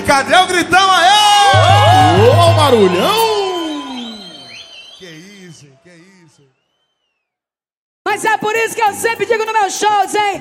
cadê o gritão aí? Ô, barulhão! Que isso, que isso. Mas é por isso que eu sempre digo nos meus shows, hein?